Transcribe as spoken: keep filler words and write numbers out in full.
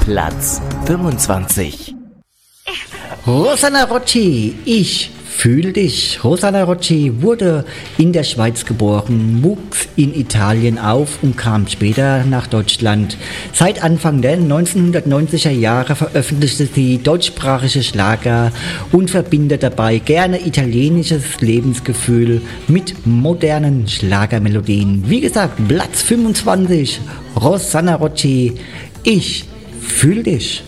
Platz fünfundzwanzig. Rosanna Rocci, ich fühl dich. Rosanna Rocci wurde in der Schweiz geboren, wuchs in Italien auf und kam später nach Deutschland. Seit Anfang der neunzehnhundertneunziger Jahre veröffentlichte sie deutschsprachige Schlager und verbindet dabei gerne italienisches Lebensgefühl mit modernen Schlagermelodien. Wie gesagt, Platz fünfundzwanzig, Rosanna Rocci, ich fühl dich.